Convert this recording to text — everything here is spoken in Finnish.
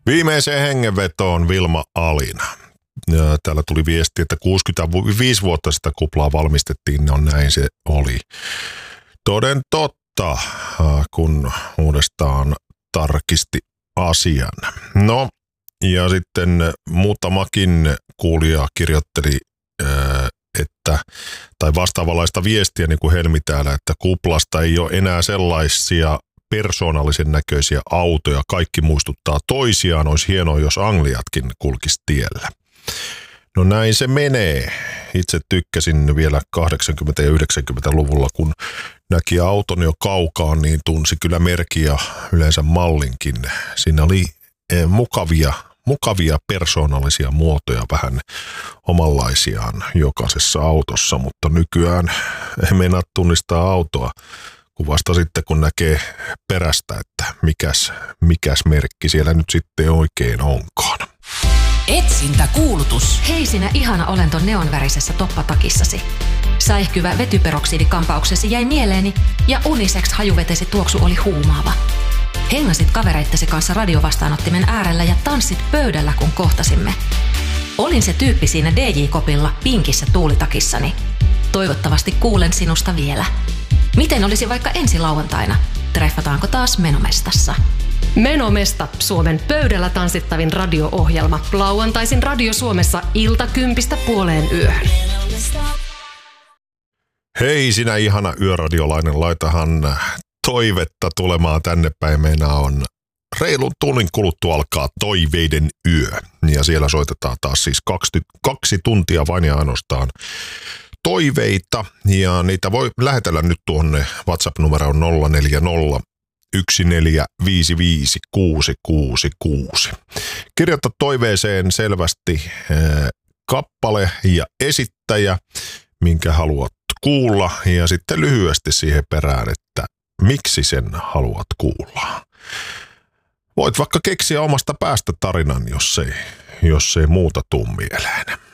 Viimeiseen hengenvetoon Vilma Alina. Ja täällä tuli viesti, että 65 vuotta sitä kuplaa valmistettiin, no näin se oli. Toden totta, kun uudestaan tarkisti asian. No, ja sitten muutamakin kuulija kirjoitteli, tai vastaavanlaista viestiä, niin kuin Helmi täällä, että kuplasta ei ole enää sellaisia persoonallisen näköisiä autoja. Kaikki muistuttaa toisiaan. Olisi hienoa, jos Angliatkin kulkisi tiellä. No näin se menee. Itse tykkäsin vielä 80- ja 90-luvulla, kun näki auton jo kaukaan, niin tunsi kyllä merkin ja yleensä mallinkin. Siinä oli mukavia persoonallisia muotoja, vähän omanlaisiaan jokaisessa autossa, mutta nykyään ei meinaa tunnistaa autoa, kun vasta sitten kun näkee perästä, että mikäs merkki siellä nyt sitten oikein onkaan. Etsintäkuulutus. Hei sinä ihana olento neonvärisessä toppatakissasi. Säihkyvä vetyperoksidikampauksesi jäi mieleeni ja unisex hajuvetesi tuoksu oli huumaava. Hengasit kavereittesi kanssa radiovastaanottimen äärellä ja tanssit pöydällä, kun kohtasimme. Olin se tyyppi siinä DJ-kopilla pinkissä tuulitakissani. Toivottavasti kuulen sinusta vielä. Miten olisi vaikka ensi lauantaina? Treffataanko taas Menomestassa? Menomesta, Suomen pöydällä tanssittavin radio-ohjelma. Lauantaisin Radio Suomessa 1:00–2:00. Hei sinä ihana yöradiolainen, laitahan toivetta tulemaan tänne päin. Meillä on reilun tunnin kuluttua alkaa Toiveiden yö. Ja siellä soitetaan taas siis 2 tuntia vain ja ainoastaan toiveita. Ja niitä voi lähetellä nyt tuonne WhatsApp-numeroon 040 1455666. Kirjoita toiveeseen selvästi kappale ja esittäjä, minkä haluat kuulla, ja sitten lyhyesti siihen perään, että miksi sen haluat kuulla. Voit vaikka keksiä omasta päästä tarinan, jos ei muuta tuu mieleen.